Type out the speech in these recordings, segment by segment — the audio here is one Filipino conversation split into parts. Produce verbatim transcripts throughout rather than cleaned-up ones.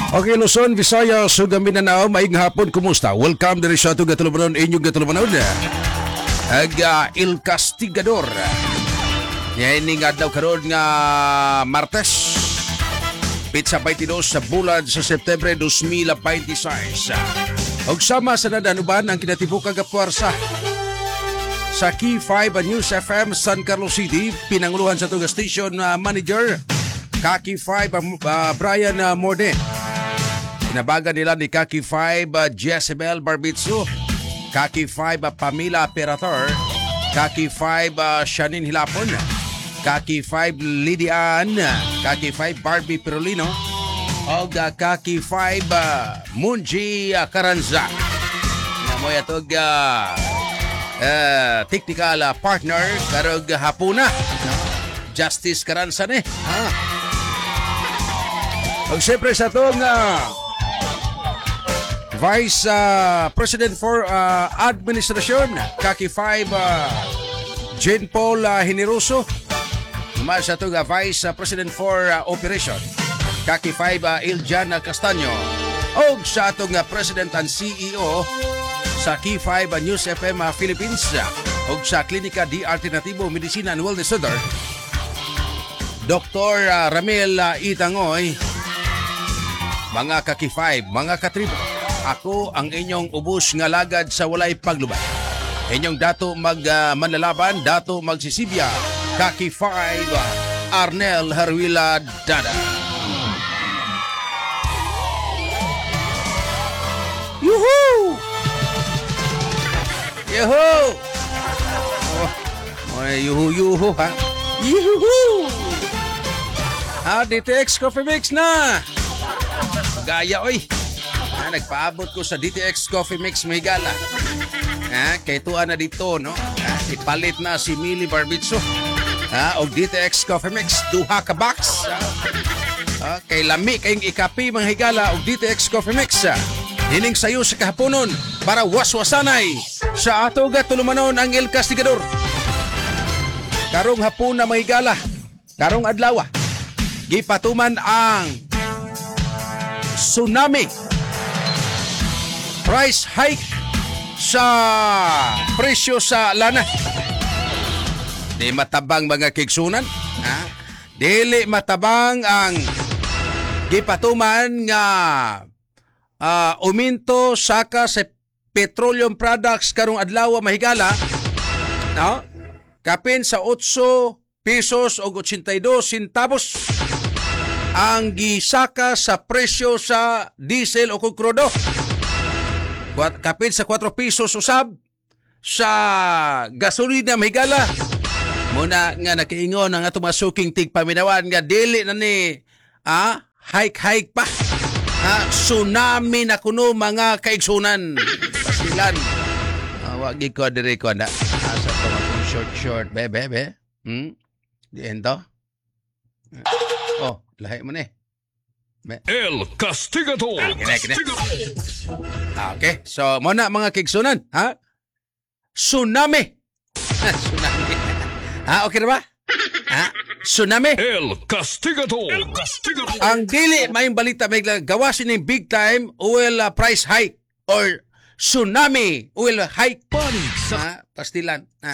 Okay, Luzon, Visayas, Suga, Mindanao, maing hapon, kumusta? Welcome dari sa itong gatulumanon, inyong gatulumanon. Ag uh, Il Castigador. Yan nga daw karoon nga Martes. Pitsa twenty-two sa bulan sa September twenty twenty-six. Og sama sa nadanuban ang kinatibukang kapuwersa sa Key five News F M San Carlos City, pinanguluhan sa itong station uh, manager Kaki five uh, Brian uh, Morde. Inabagan nila ni Kaki five uh, Jezebel Barbitsu, Kaki five uh, Pamela Perator, Kaki five uh, Shanin Hilapon, Kaki five Lidian, Kaki five Barbie Perolino, o uh, Kaki five uh, Munji uh, Karanza. Namoy atog uh, uh, technical uh, partner karog hapuna Justice Karanza ni. Ha? O siyempre sa itong uh, Vice uh, President for uh, Administration, Kaki five uh, Jean Paul uh, Generoso. Naman sa itong uh, Vice uh, President for uh, Operation, Kaki five uh, Iljan Castaño. O sa itong uh, President and C E O sa Key five uh, News F M uh, Philippines. O sa Klinika di Alternativo Medicina and Wellness Center, Doctor uh, Ramel uh, Itangoy. Mga Kaki five, mga katribo, ako ang inyong ubos nga lagad sa walay paglubay. Inyong dato mag uh, manlalaban, dato magsisibya, Kaki five, uh, Arnel Harwila Dada. Yuhu! Yuhu! Oh, oh yuhu-yuhu ha? Yuhu! Ah, D T X Coffee Mix na! Gaya, oy. Ah, nagpaabot ko sa D T X Coffee Mix Mahigala. Ah, kay tuwa na dito, no? Ah, ipalit na si Millie Barbitso. Ah, og D T X Coffee Mix, duha ka box. Ah, ah, kay lami kayong ikapi Mahigala og D T X Coffee Mix. Ah, hining sayo sa kahaponon para waswasanay sa ato gatulumanon ang Il Castigador. Karong hapon na Mahigala, karong adlaw, gipatuman ang tsunami price hike sa presyo sa lana. Di matabang mga kigsunan, ha? Dili matabang ang gipatuman nga uh, uminto saka sa petroleum products karong adlaw Mahigala, no? Kapin sa eight pesos o eighty-two centavos ang gisaka sa presyo sa diesel o kung krudo. Kapit sa four pesos usab sa gasolina Mahigala. Muna nga nakiingon ang ato masuking tigpaminawan nga dili na ni ah, hike-hike pa. Ah, tsunami na kuno mga kaigsunan. Pasilan. Ah, wag ko diri ko na. Asa to akong short-short. Be, be, be. Hmm? Diyan to? Oh, lahi mo ni. El Castigador. Kine, kine. Okay, so muna mga kigsunan, ha? Tsunami. Tsunami. Ha, okay na ba? Ha? Tsunami. El Castigador. El Castigador. Ang dili may balita may gawasin ng big time oil uh, price hike or tsunami oil hike. Ha? Pastilan. Ha?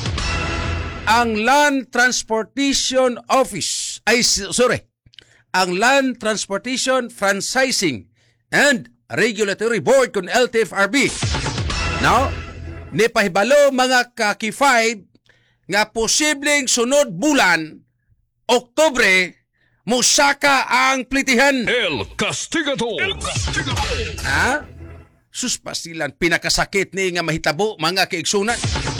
Ang Land Transportation Office ay sorry. Ang Land Transportation Franchising and Regulatory Board kung L T F R B. Now, ni pahibalo mga Kaki five nga posibleng sunod bulan, Oktubre, musaka ang plitihan. El Castigador. El Castigador. Ha? Suspasilan, pinakasakit ni nga mahitabo mga kaigsunan.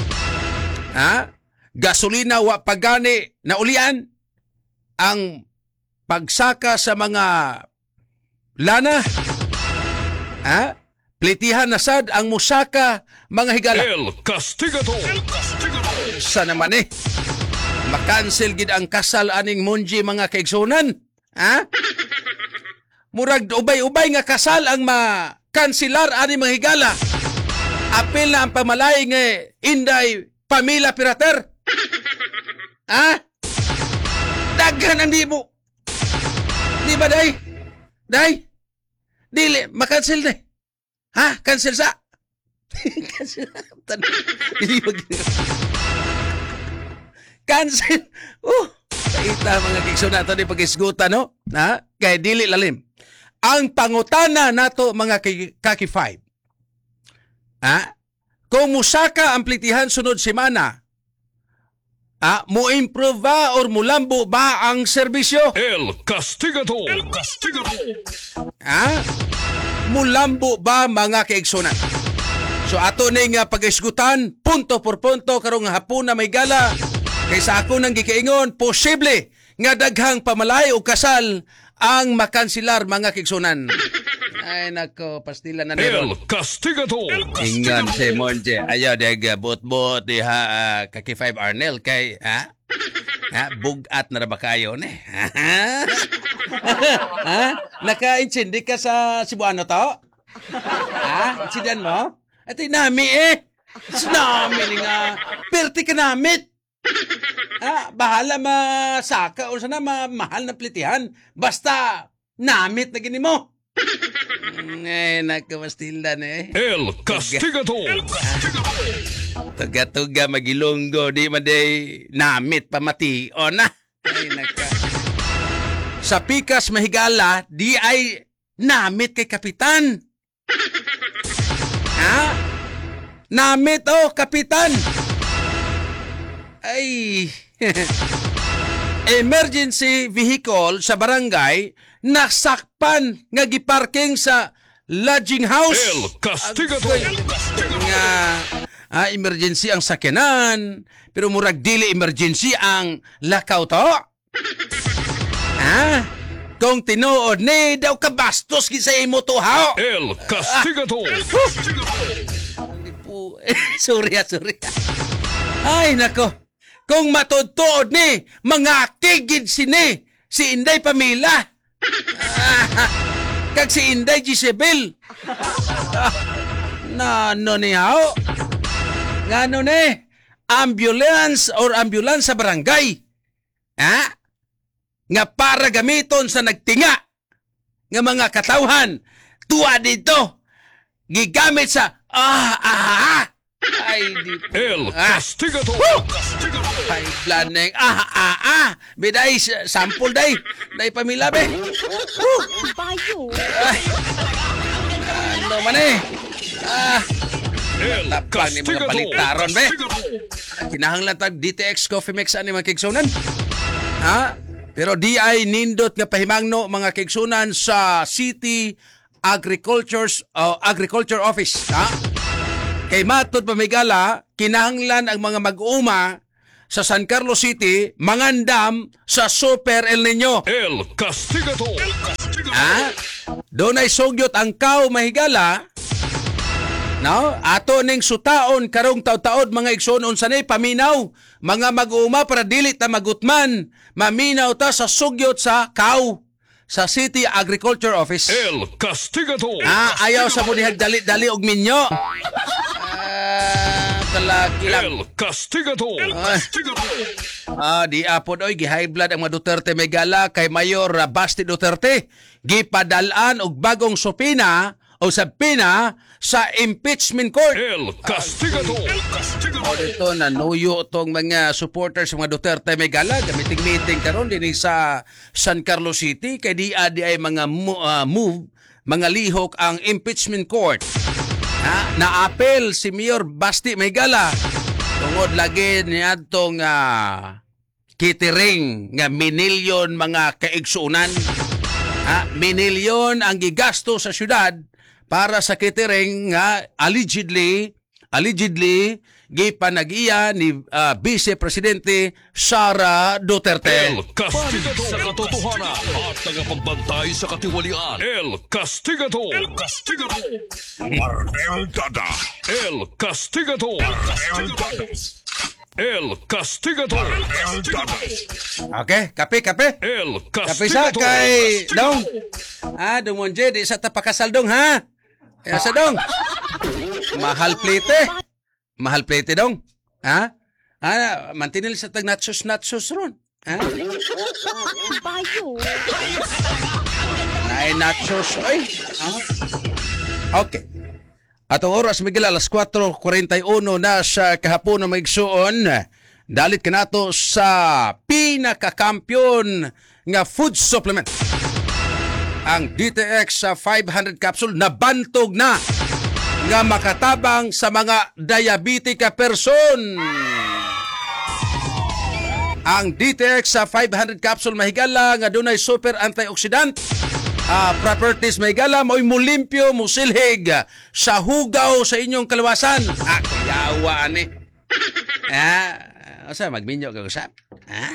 Ha? Gasolina wa pagani na ulian ang pagsaka sa mga lana. Ha? Plitihan na sad ang musaka mga higala. El Castigador. El Castigador. Sa naman eh. Makancel gid ang kasal aning Munji mga kaigsunan. Ha? Murag ubay-ubay nga kasal ang makansilar aning mga higala. Apil na ang pamalay nga Inday Pamela Pirater. Ha? Daghan ang di mo. Di ba, day? Day? Dili, makancel na. Ha? Cancel sa? Cancel. Dili mag... Cancel. Oh, kaita mga kikso nato ni pag-isgutan, no? Ha? Kaya dili lalim. Ang pangutana nato mga kaki five. Ha? Kung musaka ang plitihan sunod semana, ah, mo-improve ba or mulambo ba ang serbisyo? El Castigador. El Castigador. Ah, mulambo ba mga kaigsunan? So ato ning uh, pag-isgutan, punto por punto karong hapon na may gala. Kaysa ako nang gikaingon, posible nga daghang pamalay o kasal ang makansilar mga kaigsunan. Ay nako, pastila na nero. El Castigador. Ingan si Monje. Ayaw, deg, bot-bot, di ha, uh, kaki five Arnel, kay, ha? Ha? Bugat na ba kayo, ne? Ha? Ha? Naka-insindi ka sa Cebuano to? Ha? Insindihan mo? Ito nami eh. Sinami nga. Perti ka namit. Ha? Bahala masaka o sana mahal na plitihan. Basta namit na gini mo. Ngay, nagkamastildan eh. El Castigador. El Castigador. Tuga-tuga magilonggo, di maday namit pamati. O na. Ay, naka. Sa pikas mahigala, di ay namit kay kapitan. Ha? Namit oh, kapitan. Ay. Emergency vehicle sa barangay nasakpan nga giparking sa lodging house. El Castigador. Nga ah, emergency ang sakyanan, pero murag dili emergency ang lakaw to. Ha? Kung tinuod ni daw kabastos gisa imo to ha. El Castigador. Hindi po. sorry, sorry. Ay nako. Kung matudtuod ni mga kigid sini si Inday Pamila. Ah, kag si Inday Gisabel. Ah, na no ni hao. Ngano ni? Ambulance or ambulance sa barangay. Ha? Nga para gamiton sa nagtinga nga mga katawhan. Tuwa dito. Gigamit sa ah ah ah. Ay di. El Castigador. Ay planning ah ah ah. Biday sample day. Day Pamila be. Bayo. Ay. Ano man eh. Ah. El Tapang ni mga Castigador. baliktaron be. Kinahanglan tag D T X Coffee Mix ani mga kigsunan. Ha? Pero di ay nindot nga pahimangno mga kigsunan sa City Agriculture's uh, Agriculture Office. Ha? Kay matod pamigala, kinahanglan ang mga mag-uma sa San Carlos City mangandam sa Super El Nino. El Castigador. Ha? Doon ay sugyot ang kaw mahigala. No? Ato ning sutaon karong taw-taod mga igsoon unsanay paminaw. Mga mag-uuma para dili ta magutman. Maminaw ta sa sugyot sa kaw sa City Agriculture Office. El Castigador. Ah, ayaw sa munihag dali-dali og minyo. Ah, talaki lang. El Castigador. El Castigador. Ah, di apod oy gi-high blood ang mga Duterte Megala kay Mayor uh, Basti Duterte. Gipadalan og bagong supina o sabina sa impeachment court. El Castigador. El Castigador. Ito na nuyo tong mga supporters ng mga Duterte Megala gamiting-meeting karon dinhi sa San Carlos City kay di adi ay mga mo- uh, move mga lihok ang impeachment court. Ha, naapel si Mayor Basti Megala tungod lagi niadtong uh, catering nga minilyon mga kaigsuunan. Ha, minilyon ang gigasto sa syudad para sa catering nga allegedly allegedly gipanag-iya ni uh, Vice Presidente Sara Duterte. El Castigador. Sa katotohanan at tagapagbantay sa katiwalian. El Castigador. El Castigador. Marnel Dada. El Castigador. El Dada. El Castigador. El Dada. Okay, kape, kape. El Kape sa Castigador. kay Dong. Ah, Dumonje, di sa tapakasal Dong, ha? Kaya sa Dong. Mahal plate. Mahal plate Dong. Ha? Ah, mantinil sa tag natsos-natsos ron. Ha? Bayo. Ay Ay nachos. Ay. Ah. Okay. Atong oras migil alas kwatro kuwarenta y uno na sa kahapon na maigsuon. Dalit ka nato sa pinakakampiyon nga food supplement. Ang D T X sa five hundred capsule na bantog na nga makatabang sa mga diabetika person. Ang D T X sa five hundred capsule mahigala nga dunay super antioxidant. Uh, properties mahigala mo'y mulimpyo, musilhig sa hugaw sa inyong kalawasan. Ah, kuyawa ani. Ah, asa magminyo ka usap? Ha?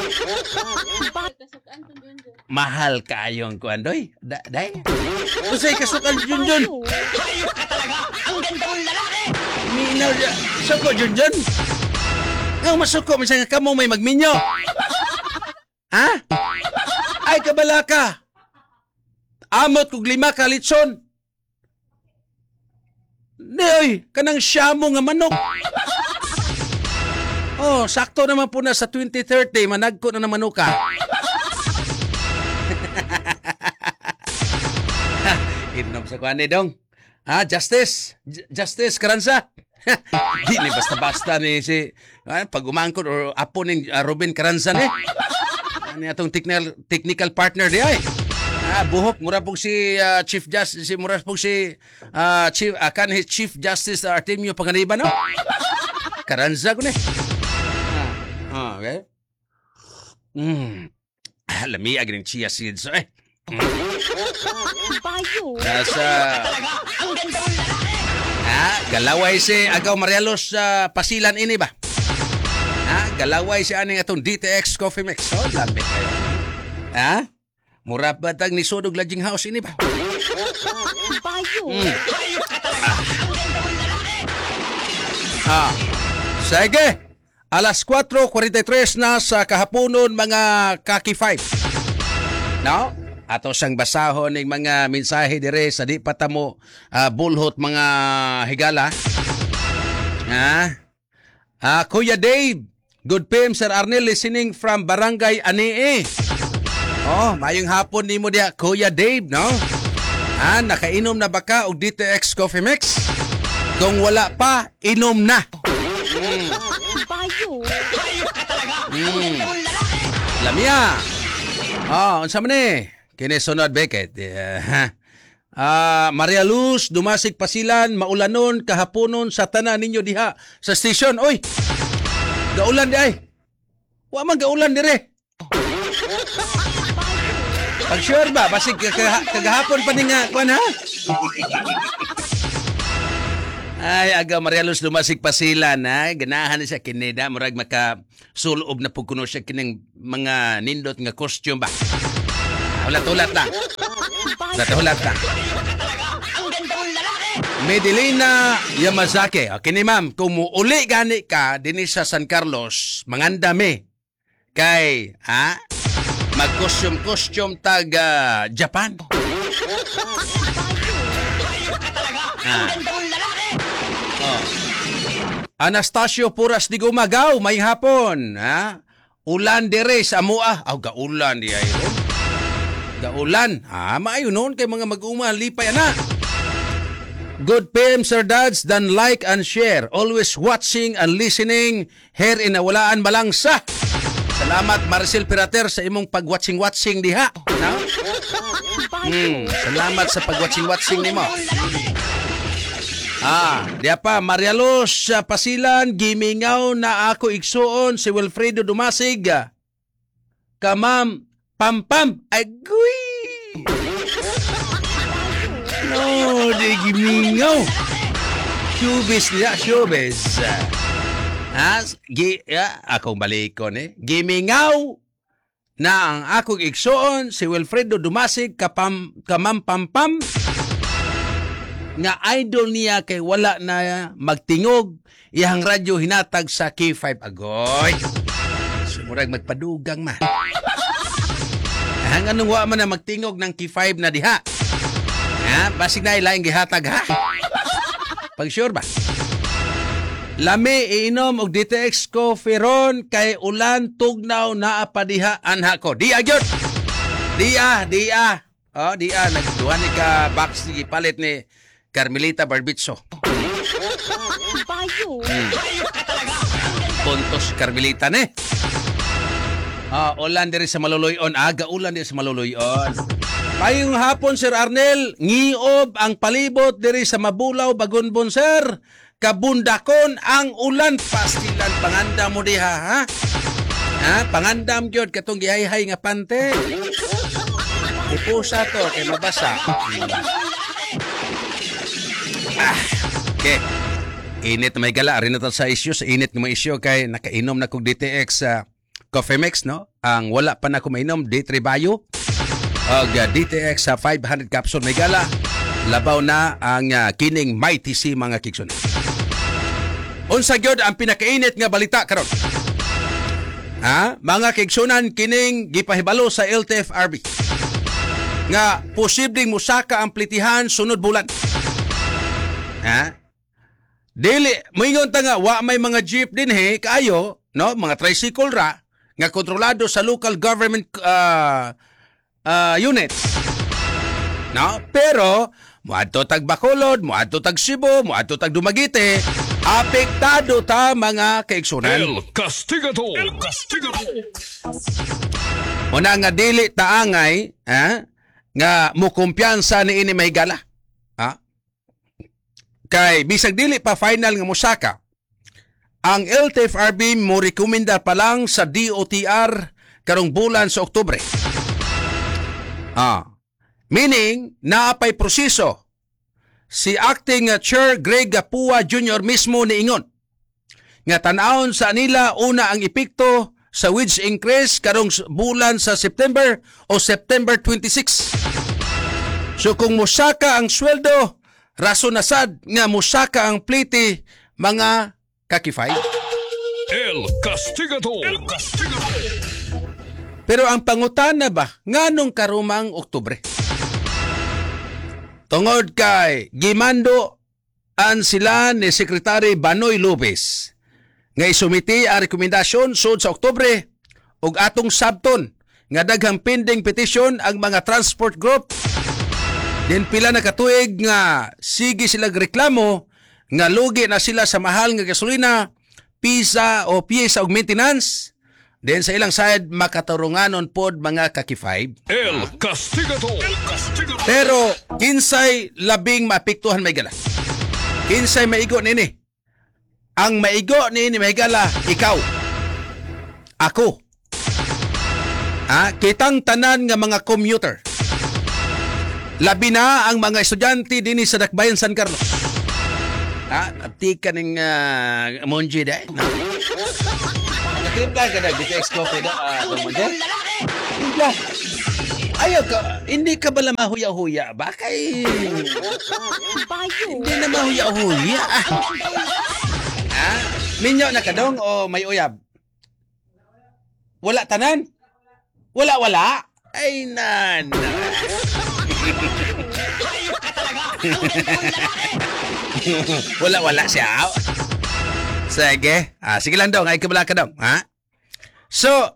Mahal kayong kuandoy. Da, day. Usay kasukan Junjun. Minaw ya. Suko Junjun. Ang masuko misang kamo may magminyo. Ha? Ay kabala ka. Amot kog lima ka litson. Neoy, kanang syamo nga manok. Oh, sakto naman po na sa twenty thirty, managko na naman ka. Inom sa kuan ni dong. Ah, Justice. J- Justice Karanza. Di ni basta-basta ni si ah, pag umangkot or apo ni uh, Ruben Karanza ni. Ani atong technical technical partner di ay. Ah, buhok mura pong si uh, Chief Justice, si mura pong si uh, Chief akan uh, Chief Justice Artemio Panganiban no. Karanza ko ni. Ah, okay. Mm. Ah, lami ag ng chia seeds eh. Bayo. Nasa Ah, galaway si agaw Marialos sa uh, pasilan ini ba? Ah, galaway si aning atong D T X Coffee Mix. Oh, lambi kayo. Ah? Mura ba tag ni Sodog Lodging House ini ba? Bayo. Mm. Ah. Sige. Alas kwatro kuwarenta y tres na sa kahaponon mga Kaki five. No? Ato sang basahon ng mga mensahe dire sa di patamo uh, bulhot mga higala. Ha? Ah, Kuya Dave. Good P M Sir Arnel listening from Barangay Anee. Oh, mayong hapon nimo dia Kuya Dave, no? Ah, nakainom na ba ka og D T X Coffee Mix? Kung wala pa, inom na. Mm. Bayo. Mm. Lamia. Oh, unsa man ni? Kini sunod beket. Uh, uh, Maria Luz, Dumasig Pasilan, maulanon kahaponon sa tanan ninyo diha sa station. Oy. Gaulan di ay. Wa man gaulan dire. Pag sure ba? Basig kagahapon pa ni nga. Kuan ha? Ay, aga Maria Luz Dumasig Pasilan, ha? Ganahan siya kinida. Murag maka sulob na pagkuno siya kining mga nindot nga costume ba? Hulat-hulat lang. Hulat-hulat lang. Medelina Yamazaki. Okay ni ma'am, kung muuli gani ka din sa San Carlos, mangandami kay, ha? Mag-costume-costume tag uh, Japan. Ah. Oh. Anastasio Puras di Gumagaw, may hapon. Ha? Ulan dire sa mua. Aw, gaulan di ay. Gaulan. Ah, maayo noon kay mga mag-uma lipay ana. Good P M Sir Dads, dan like and share. Always watching and listening. Here inawalaan malangsa. Salamat Maricel Pirater sa imong pag-watching-watching diha. No? Hmm, salamat sa pag-watching-watching nimo. Ah, diya pa, Maria Luz uh, Pasilan, gimingaw na ako igsuon si Wilfredo Dumasig. Kamam, pam-pam, ay guy! No, di gimingaw. Showbiz niya, showbiz. Ha? Gi, ya, akong balikon eh. Gimingaw na ang akong igsuon si Wilfredo Dumasig, kapam, kamam, pam-pam. Nga idol niya kay wala na magtingog iyang radyo hinatag sa K five agoy. Sumurag magpadugang man. Hanggang nung wa man na magtingog ng K five na diha. Ha? Basig na ilaing gihatag ha. Pag sure ba? Lami iinom og D T X coffee ron kay ulan tugnaw naa pa diha anha ko. Di agyod. Di ah, di ah. Oh, di ah, nagduhan ni ka box ni palit ni Carmelita Barbitso. Bayo. Puntos Carmelita ni. Ah, ulan diri sa Maluluyon. Aga ulan diri sa Maluluyon. Mayong hapon, Sir Arnel, ngiob ang palibot diri sa Mabulaw, Bagunbon, sir. Kabundakon ang ulan. Pastilan, pangandam mo diha, ha? Ha? Pangandam gyud katong gihay-hay nga pante. Ipusa to, kay mabasa. Ah, okay. Init na may gala. Rin na sa isyu. Sa init ng mga isyu kay nakainom na kong D T X sa uh, Coffee Mix, no? Ang wala pa na ko mainom, D three Bayo. Og uh, D T X sa uh, five hundred capsule may gala. Labaw na ang uh, kining Mighty C mga kikson. Unsa gyud ang pinakainit nga balita karon? Ha? Mga kiksunan kining gipahibalo sa L T F R B. Nga posibleng musaka ang plitihan sunod bulan. Ha? Dili, moingon ta nga wa may mga jeep din he kayo, no? Mga tricycle ra nga kontrolado sa local government uh, uh, units. No? Pero moadto tag Bacolod, moadto tag Cebu, moadto tag Dumaguete, apektado ta mga kaigsunan. El Castigado. El Castigado. Una nga dili taangay, ha? Nga mukumpiyansa ni ini may gala. Ha? Kay bisag dili pa final nga musaka. Ang L T F R B mo rekomenda pa lang sa D O T R karong bulan sa Oktubre. Ah. Meaning, naapay proseso. Si acting Chair Greg Gapua Junior mismo niingon nga tan-awon sa nila una ang epekto sa wage increase karong bulan sa September o September twenty-six. So kung musaka ang sweldo, rason na sad nga musaka ang pliti mga kakifay. El Castigado. El Castigado. Pero ang pangutana ba, nganong karumang Oktubre? Tungod kay gimando an sila ni Secretary Banoy Lopez nga isumiti ang rekomendasyon sud sa Oktubre ug atong sabton nga daghang pending petition ang mga transport group. Din pila na katuig nga sige sila reklamo nga lugi na sila sa mahal nga gasolina, pisa o piyesa og maintenance. Then sa ilang side makatarunganon pod mga kakifay. El Castigado. El Castigado. Pero kinsay labing maapektuhan may gala. Kinsay maigo nini. Ang maigo nini may gala ikaw. Ako. Ah, kitang tanan nga mga commuter. Labi na ang mga estudyante dinhi sa Dakbayan San Carlos. Ah, abti ka ng uh, monji dahil. No? Nakita ka na, D T X coffee na, ah, uh, monji? Hindi. Ayaw ka, hindi ka bala mahuya-huya ba? Kay... Bayo. Hindi na mahuya-huya. Ah. Ah, minyo na kadong o may uyab? Wala tanan? Wala-wala? Ay, nan. Wala-wala siya. Sige. Ah, sige lang daw. Ay, kabala ka daw. Ha? So,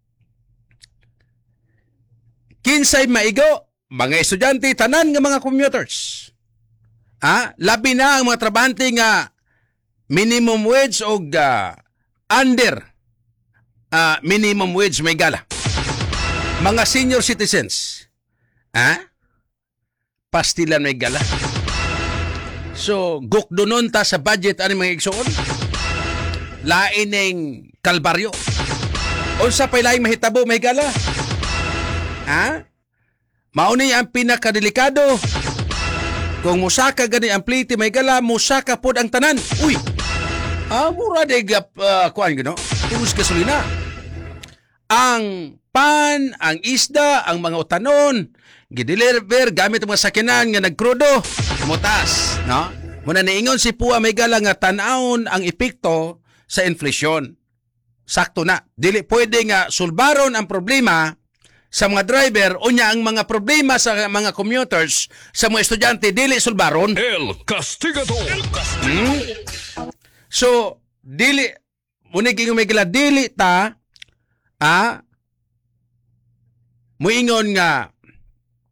kinsay maigo, mga estudyante, tanan nga mga commuters. Ha? Labi na ang mga trabahante nga minimum wage o uh, under uh, minimum wage may gala. Mga senior citizens. Ha? Pastilan may gala. So, gukdunon ta sa budget ani mga igsoon. Lain ng kalbaryo. Unsa pay laing mahitabo may gala. Ha? Mauni ang pinakadelikado. Kung musaka gani ang pliti may gala, musaka pod ang tanan. Uy. Ah, mura de gap uh, kuan gino. Tungos gasolina. Ang pan, ang isda, ang mga utanon, gideliver gamit ang mga sakyanan nga nagkrudo, mutas, no? Muna niingon si Pua may gala nga tan-awon ang epekto sa inflasyon. Sakto na. Dili pwede nga sulbaron ang problema sa mga driver o niya ang mga problema sa mga commuters, sa mga estudyante, dili sulbaron. El Castigado. El Castigado. Hmm? So, dili, muna gingon may gala, dili ta, ah, muingon nga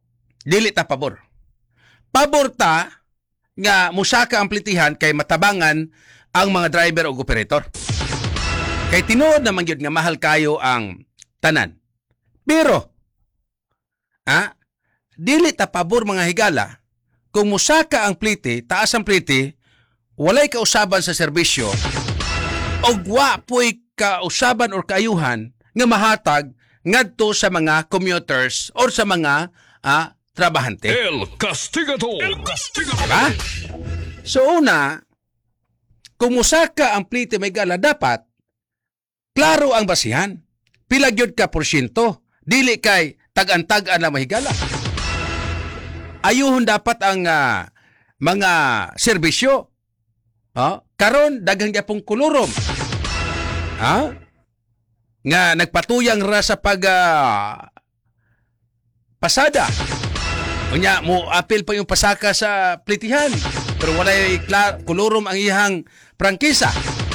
dili ta pabor. Pabor ta nga musaka ang plitihan kay matabangan ang mga driver o operator. Kay tinuod naman yun nga mahal kayo ang tanan. Pero, ah, dili ta pabor mga higala, kung musaka ang pliti, taas ang pliti, walay kausaban sa serbisyo, o wapoy kausaban or kaayuhan nga mahatag ngadto sa mga commuters or sa mga ah, trabahante. El Castigador. El Castigador. Diba? So una, kung musaka ang plite may gala, dapat klaro ang basihan. Pila gyud ka porsyento, dili kay tag-antag-an na mahigala. Ayuhon dapat ang uh, mga serbisyo. Oh, karon daghang gyapong kulurom. Ha? Nga nagpatuyang ra sa pag uh, pasada. Unya mo apil pa yung pasaka sa plitihan pero walay klar kulurom ang iyang prangkisa.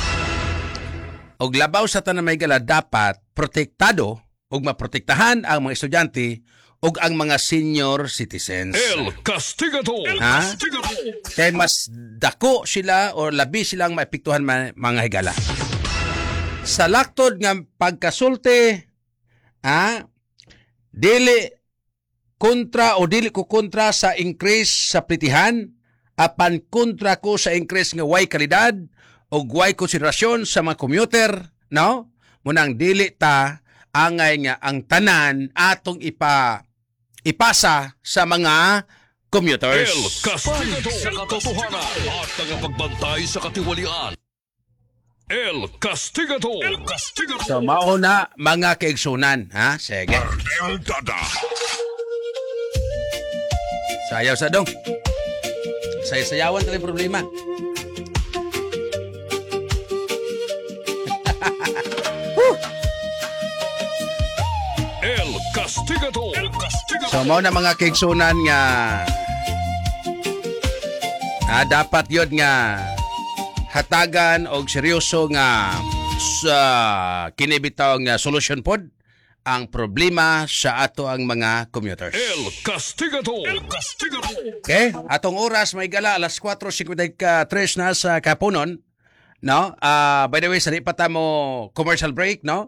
Og labaw sa tanan may gala dapat protektado og maprotektahan ang mga estudyante og ang mga senior citizens. El Castigador. El Ha? Castigador. Kay mas dako sila o labi silang maepektuhan ma- mga higala. Sa laktod nga pagkasulti, ha? Dili kontra o dili ko kontra sa increase sa plitihan, apan kontra ko sa increase nga way kalidad o way konsiderasyon sa mga commuter, no? Munang dili ta angay nga ang tanan atong ipa ipasa sa mga commuters. El Castigador. Sa katotohanan at tagapagbantay sa katiwalian. El Castigador. El Castigador. So mauna mga kaigsunan, ha? Sige. El Dada. Sayaw sa dong. Say-sayawan talagang problema. El Castigador. El Castigador. So mao na mga kaigsunan nga ah, dapat yun nga hatagan og seryoso nga sa kinibitaw nga solution pod ang problema sa ato ang mga commuters. El Castigador. El Castigador. Okay? Atong oras may gala alas four fifty-three na sa kapunon, no? Ah, by the way, sa di pa ta mo commercial break, no?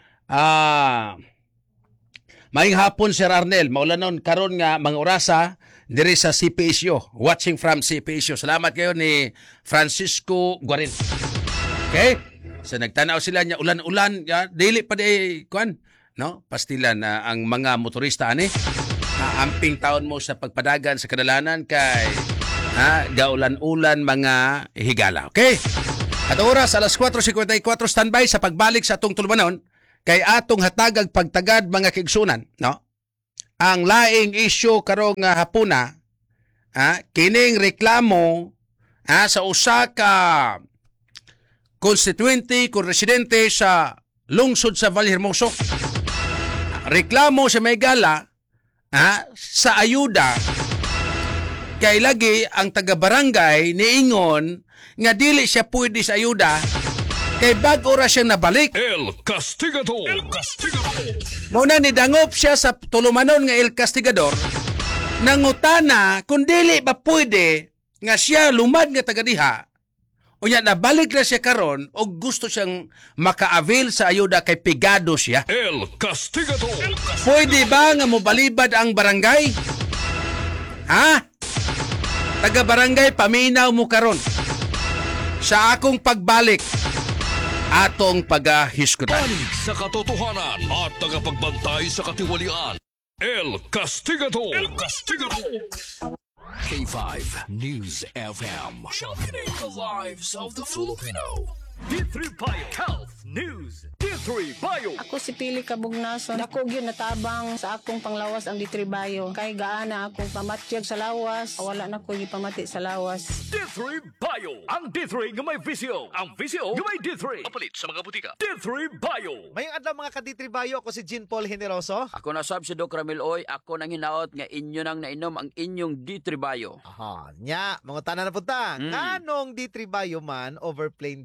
Ah, maing hapon Sir Arnel, maulanon karon nga mga orasa diri sa C P S U, watching from C P S U. Salamat kayo ni Francisco Guarin. Okay? So nagtanaw sila niya ulan-ulan, ya, dili pa di kuan, no? Pastilan na ang mga motorista ani. Uh, amping taon mo sa pagpadagan sa kadalanan kay ha, gaulan-ulan mga higala. Okay? At oras alas four fifty-four standby sa pagbalik sa atong tulumanon kay atong hatagag pagtagad mga kigsunan, no? Ang laing issue karong nga hapuna, ha, kining reklamo ha, sa usa ka konstituente kung residente sa lungsod sa Vallehermoso. Reklamo sa Maygala ha, sa ayuda kay lagi ang taga-barangay niingon nga dili siya pwede sa ayuda kay bago ra siya nabalik. El Castigador. El Castigador. Muna ni dangop siya sa tulumanon nga El Castigador nangutana kung dili ba pwede nga siya lumad nga taga-diha unya nabalik na siya karon o gusto siyang maka-avail sa ayuda kay pigado siya. El Castigador. El Castigador. Pwede ba nga mobalibad ang barangay? Ha? Taga-barangay, paminaw mo karon sa akong pagbalik atong pagahisgutan. Panig sa katotohanan at tagapagbantay sa katiwalian. El Castigador. El Castigador. K five News F M. Championing the lives of the Filipino. D three Bio Health News. D three Bio. Ako si Pili Kabugnason. Dako gyud natabang sa akong panglawas ang D three Bio. Kay gaana akong pamatyag sa lawas. Wala na ko gipamati sa lawas. D three Bio. Ang D three nga may visyo. Ang visyo nga may D three. Mapalit sa mga butika. D three Bio. Mayong adlaw mga ka-D-Tribayo, ako si Jean Paul Generoso. Ako na sab si Doc Ramil Oy, ako nang hinaot nga inyo nang nainom ang inyong D-Tribayo. Aha, nya, mga tanan na punta. Mm. Nganong D-Tribayo man over plain D three?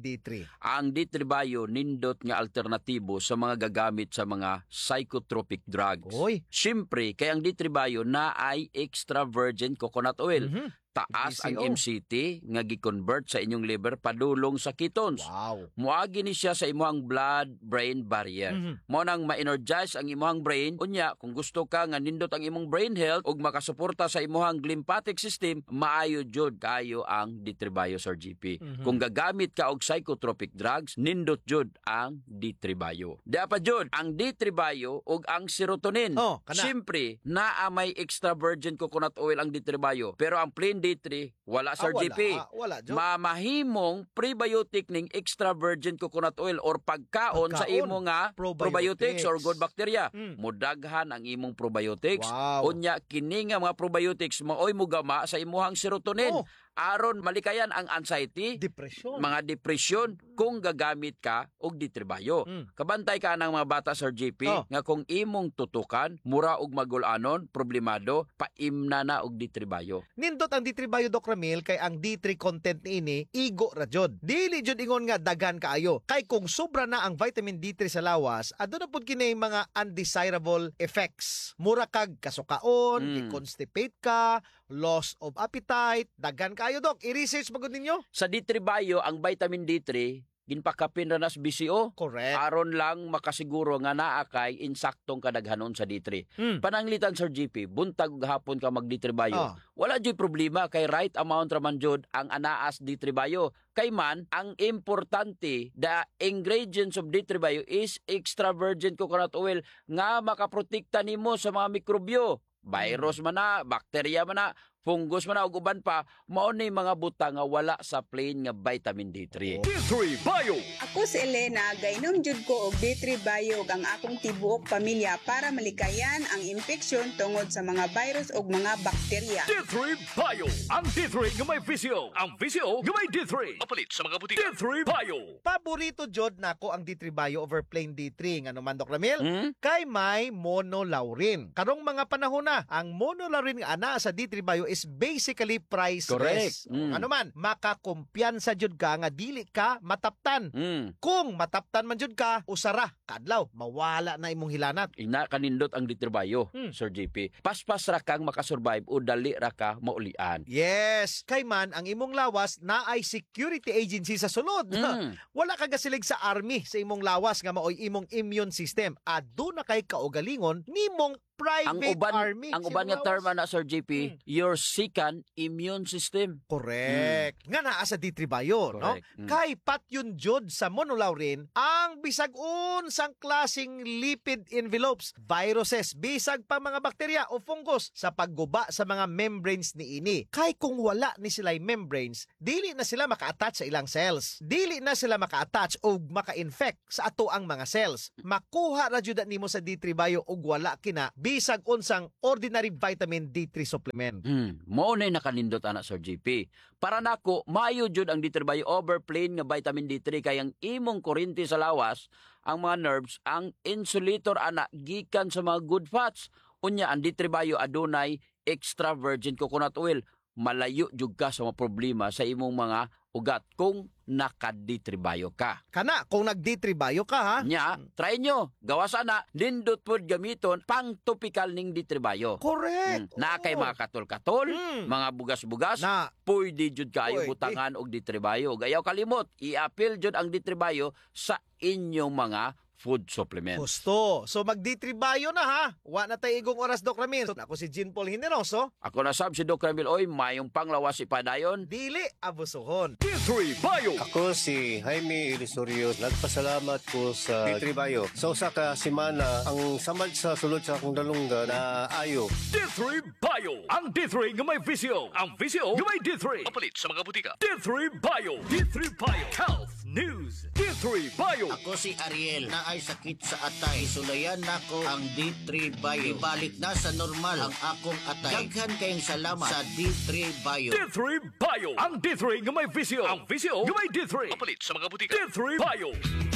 Ang D three Bio nindot nga alternatibo sa mga gagamit sa mga psychotropic drugs. Oy. Siyempre, kay ang D three Bio na ay extra virgin coconut oil. Mhm. Taas ang B C O. M C T nga gi-convert sa inyong liver padulong sa ketones. Wow. Muagi ni siya sa imong blood-brain barrier. Mhm. Mo nang ma-energize ang imong brain, unya kung gusto ka nga nindot ang imong brain health ug makasuporta sa imong lymphatic system, maayo jud kayo ang D three Bio Sir G P. Mhm. Kung gagamit ka og psychotropic drugs, nindot jud ang D three Bio. Dapat jud ang D three Bio ug ang serotonin. Oh, kana. Siyempre, naa may extra virgin coconut oil ang D three Bio, pero ang plain D three wala Sir Ah, G P. Wala, wala Jod. Mamahimong prebiotic ning extra virgin coconut oil or pagkaon, sa Pagkaon. imo nga Probiotics. probiotics or good bacteria. Mm. Mudaghan ang imong probiotics. Wow. Unya kini nga mga probiotics maoy mugama sa imuhang serotonin. Oh. Aron malikayan ang anxiety, Depression. mga depresyon kung gagamit ka og D three Bio. Mm. Kabantay ka ng mga bata Sir G P Oh. nga kung imong tutukan mura og magulanon, problemado, paimna na og D three Bio. Nindot ang D three Bio Doc Ramil kay ang D three content niini igo ra jud. Dili jud ingon nga daghan kaayo. Kay kung sobra na ang vitamin D three sa lawas, adto na pud kini mga undesirable effects. Mura kag kasukaon, Mm. constipate ka, loss of appetite, daghan kaayo Doc. I-research magud ninyo. Sa D three Bio, ang vitamin D three ginpakapin ra nas B C O. Correct. Aron lang makasiguro nga naa kay insaktong kadaghanon sa D three. Mm. Pananglitan Sir G P, buntag ug hapon ka mag D three Bio. Ah. Wala jud problema kay right amount ra man jud ang anaas D three Bio. Kay man ang importante, the ingredients of D three Bio is extra virgin coconut oil nga makaprotekta nimo sa mga mikrobyo. Virus man na, bakterya man na, fungus man na, ug uban pa, mao ni mga butang nga wala sa plain nga vitamin D three. D three Bio. Ako si Elena, gainom jud ko og D three Bio ug ang akong tibuok pamilya para malikayan ang infeksyon tungod sa mga virus ug mga bakterya. D three Bio. Ang D three nga may V C O. Ang V C O nga may D three. Mapalit sa mga butika. D three Bio. Paborito jud nako ang D three Bio over plain D three nga naman Doc Ramil. Hmm? Kay may monolaurin. Karong mga panahon na, ang monolaurin nga ana sa D three Bio is basically priceless. Correct. Mm. Ano man, makakumpiyansa jud ka nga dili ka mataptan. Mm. Kung mataptan man jud ka, usara, kadlaw, mawala na imong hilanat. Ina kanindot ang D three Bio, Hmm. Sir J P. Paspas ra kang makasurvive o dali ra ka maulian. Yes, kay man ang imong lawas na ay security agency sa sulod. Mm. Wala ka gasilig sa army sa imong lawas nga maoy imong immune system. Adu na kay kaugalingon nimong private Ang uban army. ang sa uban imong nga term lawas. na Sir J P, Mm. your second immune system. Correct. Nga naa sa D three Bio, no? Correct. Mm. Kay patyon jud sa monolaurin ang bisag unsang klasing lipid envelopes, viruses, bisag pa mga bakterya o fungus sa pagguba sa mga membranes ni ini. Kay kung wala ni sila membranes, dili na sila maka-attach sa ilang cells. Dili na sila maka-attach o maka-infect sa ato ang mga cells. Makuha ra jud nimo sa D three Bio og wala kina bisag unsang ordinary vitamin D three supplement. Hmm, mao nay nakanindot ana Sir J P. Para nako, maayo jud ang D three Bio over plain nga vitamin D three kay ang imong kuryente sa lawas, ang mga nerves, ang insulator ana gikan sa mga good fats. Unya ang D three Bio adunay extra virgin coconut oil. Malayo jud ka sa mga problema sa imong mga ugat kung naka-D three Bio ka. Kana kung nag-D three Bio ka ha. Nya, try nyo. Gawasan na, nindot pod gamiton pang topical ning D three Bio. Correct. Hmm. Na kay Oo. mga katol-katol, Mm. mga bugas-bugas, Na pwede jud kayo Pwede. butangan og D three Bio. Gayaw kalimot, i-appeal jud ang D three Bio sa inyong mga food supplements. gusto. So mag-D three Bio na ha. Wa na tay igong oras Doc Ramil. Ako si Jean Paul Hineroso. Ako na sab si Doc Ramil Oy, mayong panglawas ipadayon. Dili abusuhon. D three Bio. Ako si Jaime Ilisorio. Nagpasalamat ko sa D three Bio. Sa usa ka semana, ang samad sa sulod sa akong dalunggan na ayo. D three Bio. Ang D three nga may V C O. Ang V C O nga may D three. Mapalit sa mga butika. D three Bio. D three Bio. Health News. D three Bio. Ako si Ariel na ay sakit sa atay. Isulayan nako ang D three Bio. Ibalik na sa normal ang akong atay. Daghan kayong salamat sa D three Bio. D three Bio. Ang D three nga may V C O. Ang V C O nga may D three. Mapalit sa mga butika. D three Bio.